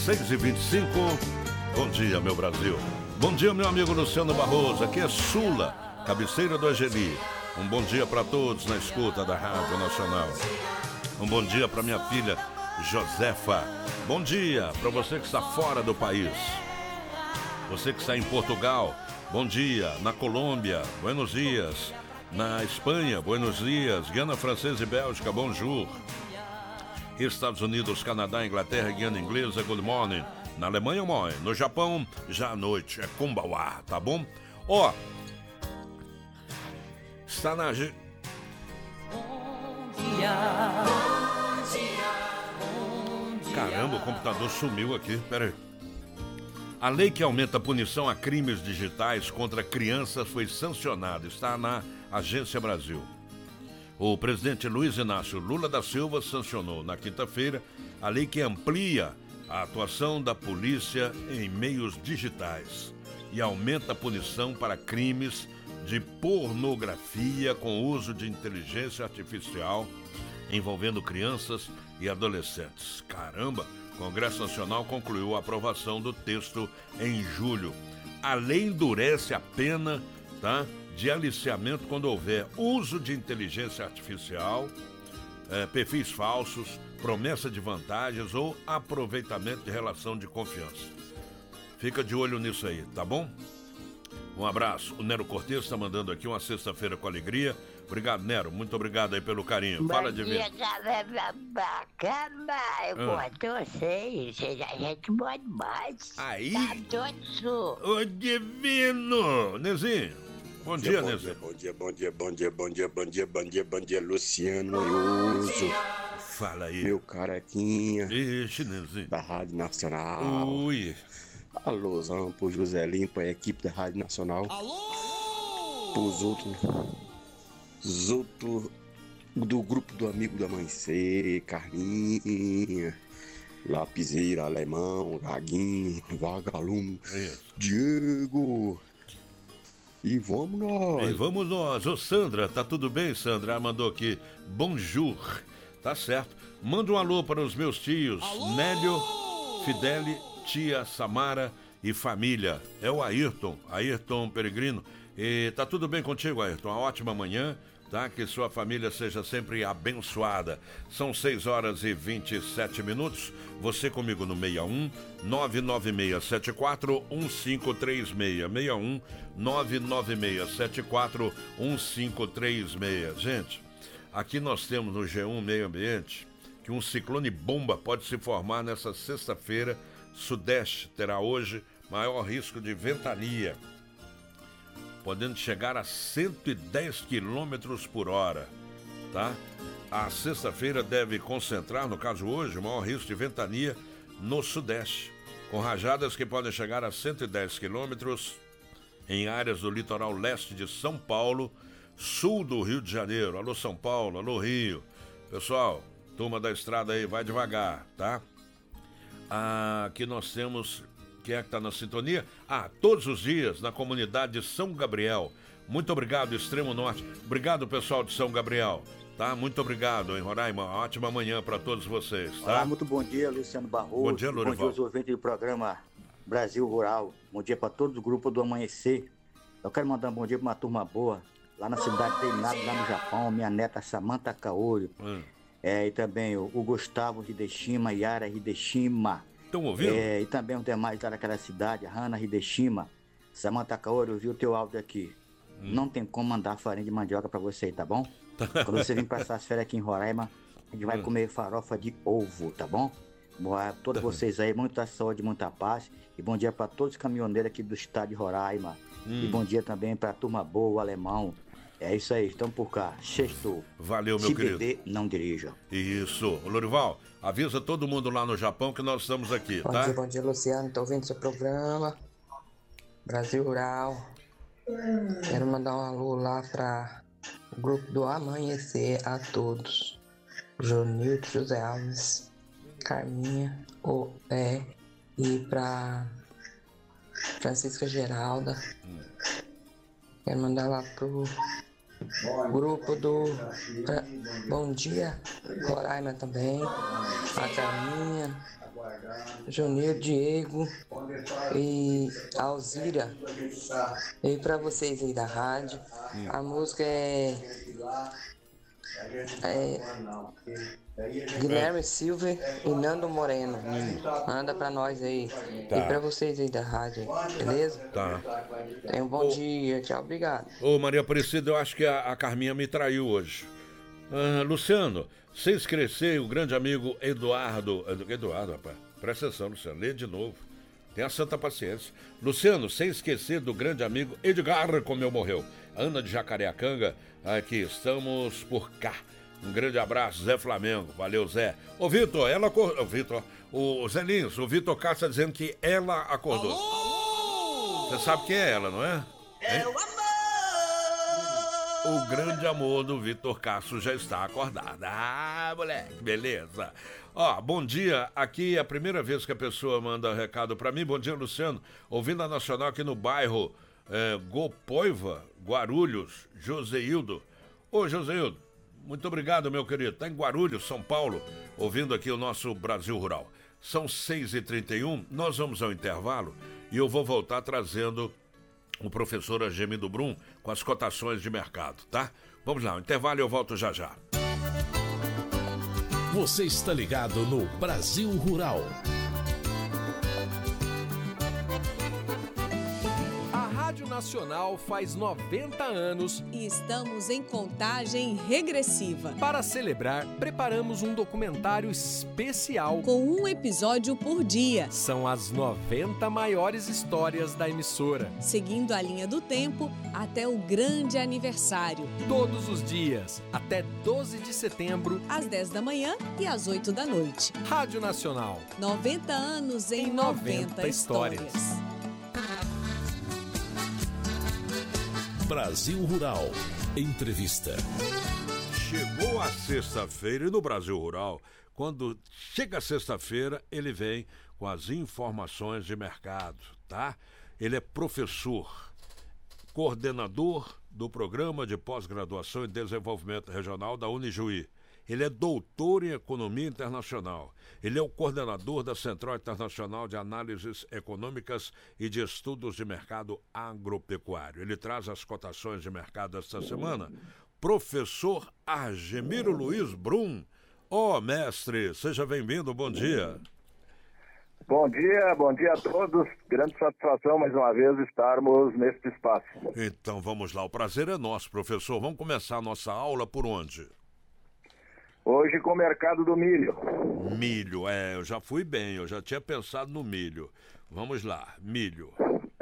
6h25, bom dia, meu Brasil. Bom dia, meu amigo Luciano Barroso. Aqui é Sula, cabeceira do Angeli. Um bom dia para todos na escuta da Rádio Nacional. Um bom dia para minha filha Josefa. Bom dia para você que está fora do país. Você que está em Portugal, bom dia. Na Colômbia, buenos dias. Na Espanha, buenos dias. Guiana Francesa e Bélgica, bonjour. Estados Unidos, Canadá, Inglaterra, Guiana Inglesa, good morning. Na Alemanha, moi. No Japão, já à noite, é konbawa, tá bom? Ó, está na... Bom dia. Caramba, o computador sumiu aqui, peraí. A lei que aumenta a punição a crimes digitais contra crianças foi sancionada, está na Agência Brasil. O presidente Luiz Inácio Lula da Silva sancionou na quinta-feira a lei que amplia a atuação da polícia em meios digitais e aumenta a punição para crimes de pornografia com uso de inteligência artificial envolvendo crianças e adolescentes. Caramba, o Congresso Nacional concluiu a aprovação do texto em julho. A lei endurece a pena, tá? De aliciamento quando houver uso de inteligência artificial, perfis falsos, promessa de vantagens ou aproveitamento de relação de confiança. Fica de olho nisso aí, tá bom? Um abraço. O Nero Cortez está mandando aqui uma sexta-feira com alegria. Obrigado, Nero. Muito obrigado aí pelo carinho. Fala, Divino. Bom dia, galera bacana. Eu gosto de vocês. Vocês a gente boa demais. Aí. Tá doido. Ô, Divino. Nezinho. Bom dia, Nezinho. Bom dia, Luciano Aioso. Fala aí. Meu carequinha. Ixi, Nezinho. Da Rádio Nacional. Ui. Alôzão pro Joselinho, pra equipe da Rádio Nacional. Alô! Pros outros do grupo do Amigo do Amanhecer, Carlinha, Lapiseira, Alemão, Gaguinho, Vagalume, Diego. E vamos nós. E vamos nós. Ô, Sandra, tá tudo bem, Sandra? Mandou aqui, bonjour. Tá certo. Manda um alô para os meus tios, alô! Nélio, Fidele, tia Samara e família. É o Ayrton Peregrino. E tá tudo bem contigo, Ayrton? Uma ótima manhã, tá? Que sua família seja sempre abençoada. São 6h27. Você comigo no 61 99674 1536. 61 99674 1536. Gente, aqui nós temos no G1 Meio Ambiente que um ciclone bomba pode se formar nessa sexta-feira. Sudeste terá hoje maior risco de ventania, podendo chegar a 110 km por hora, tá? A sexta-feira deve concentrar, no caso hoje, o maior risco de ventania no Sudeste, com rajadas que podem chegar a 110 km em áreas do litoral leste de São Paulo, sul do Rio de Janeiro. Alô, São Paulo, alô, Rio. Pessoal, turma da estrada aí, vai devagar, tá? Aqui nós temos, quem é que está na sintonia? Todos os dias na comunidade de São Gabriel. Muito obrigado, Extremo Norte. Obrigado, pessoal de São Gabriel, tá? Muito obrigado, em Roraima. Uma ótima manhã para todos vocês, tá? Olá, muito bom dia, Luciano Barroso. Bom dia, Lourival. Bom dia aos ouvintes do programa Brasil Rural. Bom dia para todo o grupo do Amanhecer. Eu quero mandar um bom dia para uma turma boa, lá na cidade de Inado, lá no Japão, minha neta Samantha Kaori. E também o Gustavo Hideshima, Yara Hideshima. Estão ouvindo? E também os demais lá daquela cidade, Hana Hideshima. Samantha Kaori, eu vi o teu áudio aqui. Não tem como mandar farinha de mandioca pra você aí, tá bom? Quando você vir passar as férias aqui em Roraima, a gente vai comer farofa de ovo, tá bom? Bom, a todos vocês aí, muita saúde, muita paz. E bom dia pra todos os caminhoneiros aqui do estado de Roraima. E bom dia também pra turma boa, o alemão. É isso aí, estamos por cá. Sextou. Valeu, meu querido. Se beber, não dirija. Isso. Lourival, avisa todo mundo lá no Japão que nós estamos aqui, tá? Bom dia, Luciano. Tô ouvindo seu programa. Brasil Rural. Quero mandar um alô lá para o grupo do Amanhecer a todos. Jonildo, José Alves, Carminha, e para Francisca Geralda. Quero mandar lá pro grupo do Bom Dia Roraima também, a Carminha, Junir, Diego e Alzira. E para vocês aí da rádio, a música é Guilherme Silva e Nando Moreno. Manda pra nós aí. Tá. E pra vocês aí da rádio, beleza? Tá. Tenha um bom dia. Tchau, obrigado. Ô, Maria Aparecida, eu acho que a Carminha me traiu hoje. Luciano, sem esquecer o grande amigo Eduardo, rapaz, presta atenção, Luciano, lê de novo. Tenha santa paciência. Luciano, sem esquecer do grande amigo Edgar, como eu morreu. Ana de Jacareacanga, aqui estamos por cá. Um grande abraço, Zé Flamengo. Valeu, Zé. Ô, Vitor, o Zé Lins, o Vitor Castro tá dizendo que ela acordou. Você sabe quem é ela, não é? É o amor! O grande amor do Vitor Castro já está acordado. Ah, moleque, beleza. Ó, bom dia. Aqui é a primeira vez que a pessoa manda recado pra mim. Bom dia, Luciano. Ouvindo a Nacional aqui no bairro Gopoiva, Guarulhos, Joseildo. Ô, Joseildo, muito obrigado, meu querido. Tá em Guarulhos, São Paulo, ouvindo aqui o nosso Brasil Rural. São 6h31, nós vamos ao intervalo e eu vou voltar trazendo o professor Argemindo Brum com as cotações de mercado, tá? Vamos lá, o intervalo e eu volto já já. Você está ligado no Brasil Rural. Rádio Nacional faz 90 anos e estamos em contagem regressiva. Para celebrar, preparamos um documentário especial com um episódio por dia. São as 90 maiores histórias da emissora, seguindo a linha do tempo até o grande aniversário. Todos os dias, até 12 de setembro, às 10 da manhã e às 8 da noite. Rádio Nacional. 90 anos em 90 histórias. Brasil Rural. Entrevista. Chegou a sexta-feira e no Brasil Rural, quando chega a sexta-feira, ele vem com as informações de mercado, tá? Ele é professor, coordenador do Programa de Pós-Graduação em Desenvolvimento Regional da Unijuí. Ele é doutor em Economia Internacional. Ele é o coordenador da Central Internacional de Análises Econômicas e de Estudos de Mercado Agropecuário. Ele traz as cotações de mercado esta semana. Professor Argemiro Luiz Brum. Mestre, seja bem-vindo, bom dia. Bom dia a todos. Grande satisfação mais uma vez estarmos neste espaço. Então vamos lá, o prazer é nosso, professor. Vamos começar a nossa aula por onde? Hoje com o mercado do milho. Milho, eu já fui bem, eu já tinha pensado no milho. Vamos lá, milho.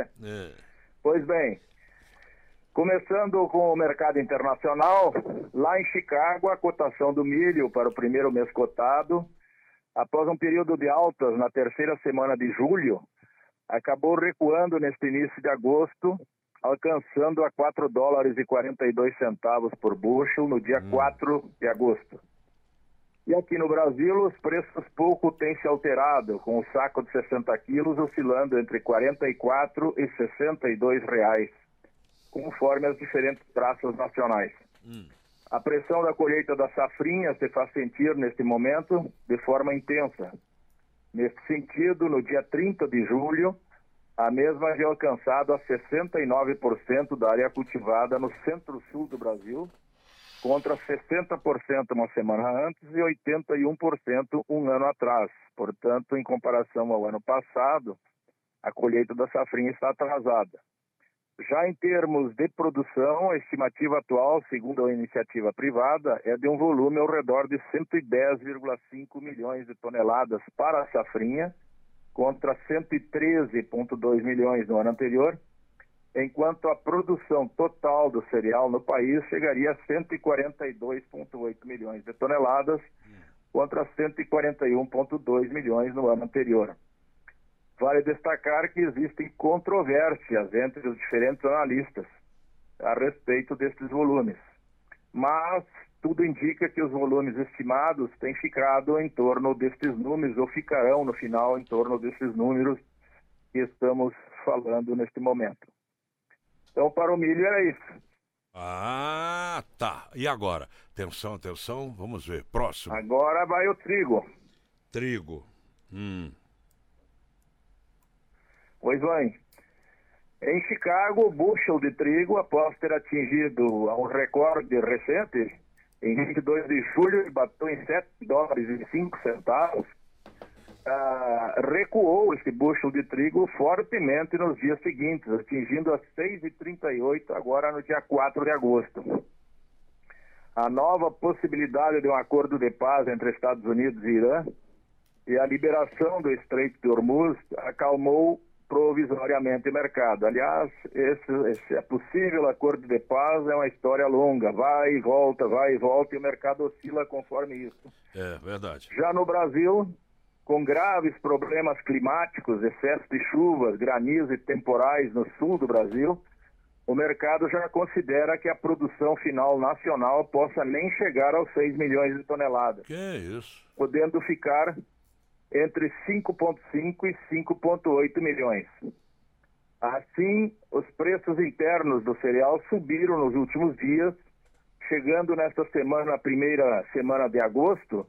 Pois bem, começando com o mercado internacional, lá em Chicago, a cotação do milho para o primeiro mês cotado, após um período de altas na terceira semana de julho, acabou recuando neste início de agosto, alcançando a $4,42 por bushel no dia 4 de agosto. E aqui no Brasil, os preços pouco têm se alterado, com o saco de 60 quilos oscilando entre R$ 44 e R$ 62 reais, conforme as diferentes praças nacionais. A pressão da colheita da safrinha se faz sentir neste momento de forma intensa. Neste sentido, no dia 30 de julho, a mesma havia alcançado a 69% da área cultivada no centro-sul do Brasil, contra 60% uma semana antes e 81% um ano atrás. Portanto, em comparação ao ano passado, a colheita da safrinha está atrasada. Já em termos de produção, a estimativa atual, segundo a iniciativa privada, é de um volume ao redor de 110,5 milhões de toneladas para a safrinha, contra 113,2 milhões no ano anterior, enquanto a produção total do cereal no país chegaria a 142,8 milhões de toneladas, contra 141,2 milhões no ano anterior. Vale destacar que existem controvérsias entre os diferentes analistas a respeito destes volumes, mas tudo indica que os volumes estimados têm ficado em torno destes números, ou ficarão no final em torno desses números que estamos falando neste momento. Então, para o milho era isso. Ah, tá. E agora? Atenção, vamos ver. Próximo. Agora vai o trigo. Trigo. Pois bem, em Chicago, o bushel de trigo, após ter atingido um recorde recente, em 22 de julho, ele bateu em $7,05, recuou esse bushel de trigo fortemente nos dias seguintes, atingindo a 6,38 agora no dia 4 de agosto. A nova possibilidade de um acordo de paz entre Estados Unidos e Irã e a liberação do Estreito de Hormuz acalmou provisoriamente o mercado. Aliás, esse possível acordo de paz é uma história longa, vai e volta, e o mercado oscila conforme isso. É verdade. Já no Brasil, com graves problemas climáticos, excesso de chuvas, granizo e temporais no sul do Brasil, o mercado já considera que a produção final nacional possa nem chegar aos 6 milhões de toneladas. Que é isso? Podendo ficar entre 5,5 e 5,8 milhões. Assim, os preços internos do cereal subiram nos últimos dias, chegando nesta semana, a primeira semana de agosto,